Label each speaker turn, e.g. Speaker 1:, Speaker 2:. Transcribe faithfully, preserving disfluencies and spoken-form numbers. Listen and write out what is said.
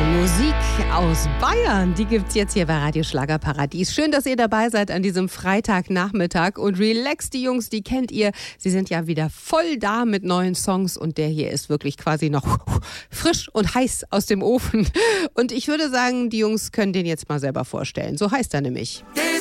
Speaker 1: Musik aus Bayern, die gibt's jetzt hier bei Radio Schlagerparadies. Schön, dass ihr dabei seid an diesem Freitagnachmittag und relax, die Jungs, die kennt ihr. Sie sind ja wieder voll da mit neuen Songs und der hier ist wirklich quasi noch frisch und heiß aus dem Ofen. Und ich würde sagen, die Jungs können den jetzt mal selber vorstellen. So heißt er nämlich.